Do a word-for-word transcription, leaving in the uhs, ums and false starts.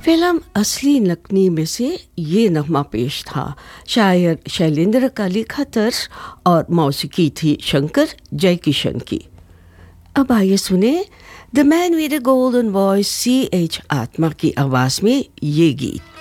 Film असली नकली में से ये नगमा पेश था। शायर शैलेंद्र का लिखा तर्ज और मौसीकी थी शंकर जयकिशन की। अब आइए सुने the man with the golden voice C H आत्मा की आवाज़ में ये गीत।